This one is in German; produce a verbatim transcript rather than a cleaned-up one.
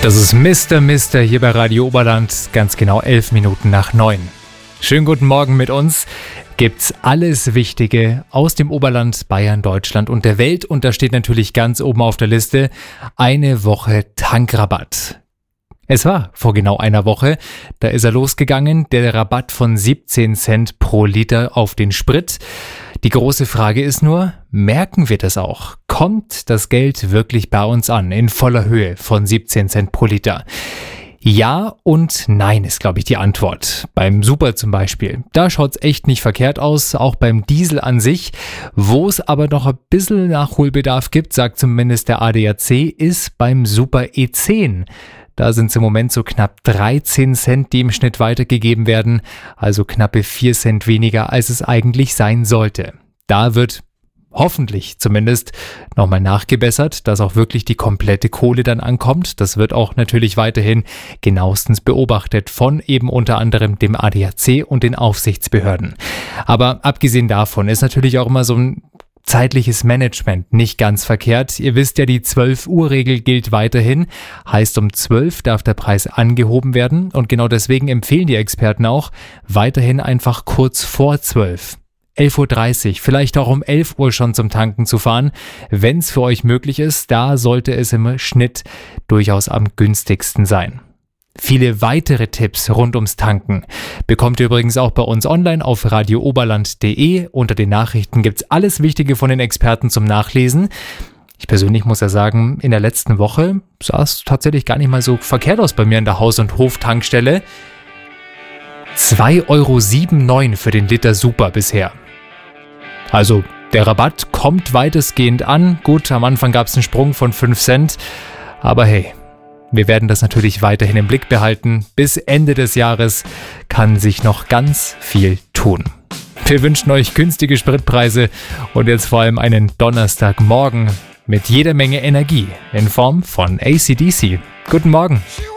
Das ist Mister Mister hier bei Radio Oberland, ganz genau elf Minuten nach neun. Schönen guten Morgen mit uns. Gibt's alles Wichtige aus dem Oberland, Bayern, Deutschland und der Welt. Und da steht natürlich ganz oben auf der Liste eine Woche Tankrabatt. Es war vor genau einer Woche, da ist er losgegangen, der Rabatt von siebzehn Cent pro Liter auf den Sprit. Die große Frage ist nur, merken wir das auch? Kommt das Geld wirklich bei uns an, in voller Höhe von siebzehn Cent pro Liter? Ja und nein ist, glaube ich, die Antwort. Beim Super zum Beispiel, da schaut's echt nicht verkehrt aus, auch beim Diesel an sich. Wo es aber noch ein bisschen Nachholbedarf gibt, sagt zumindest der A D A C, ist beim Super E zehn. Da sind es im Moment so knapp dreizehn Cent, die im Schnitt weitergegeben werden, also knappe vier Cent weniger, als es eigentlich sein sollte. Da wird hoffentlich zumindest nochmal nachgebessert, dass auch wirklich die komplette Kohle dann ankommt. Das wird auch natürlich weiterhin genauestens beobachtet von eben unter anderem dem A D A C und den Aufsichtsbehörden. Aber abgesehen davon ist natürlich auch immer so ein zeitliches Management nicht ganz verkehrt. Ihr wisst ja, die zwölf Uhr Regel gilt weiterhin. Heißt, um zwölf darf der Preis angehoben werden. Und genau deswegen empfehlen die Experten auch, weiterhin einfach kurz vor zwölf. elf Uhr dreißig, vielleicht auch um elf Uhr schon zum Tanken zu fahren. Wenn es für euch möglich ist, da sollte es im Schnitt durchaus am günstigsten sein. Viele weitere Tipps rund ums Tanken bekommt ihr übrigens auch bei uns online auf radio oberland punkt de. Unter den Nachrichten gibt's alles Wichtige von den Experten zum Nachlesen. Ich persönlich muss ja sagen, in der letzten Woche sah es tatsächlich gar nicht mal so verkehrt aus bei mir in der Haus- und Hoftankstelle. zwei Euro neunundsiebzig für den Liter Super bisher. Also der Rabatt kommt weitestgehend an. Gut, am Anfang gab es einen Sprung von fünf Cent. Aber hey, wir werden das natürlich weiterhin im Blick behalten. Bis Ende des Jahres kann sich noch ganz viel tun. Wir wünschen euch günstige Spritpreise und jetzt vor allem einen Donnerstagmorgen mit jeder Menge Energie in Form von A C D C. Guten Morgen.